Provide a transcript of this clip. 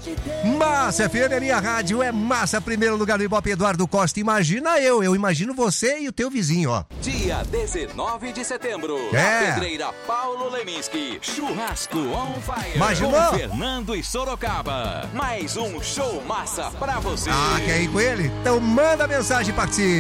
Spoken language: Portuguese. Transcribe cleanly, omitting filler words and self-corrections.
Massa FM é minha rádio, é massa. Primeiro lugar no Ibope, Eduardo Costa. Imagina eu imagino você e o teu vizinho, ó. Dia 19 de setembro, É. na Pedreira Paulo Leminski, churrasco on fire. Imaginou? Com Fernando e Sorocaba. Mais um show massa pra você. Ah, quer ir com ele? Então manda mensagem, participe.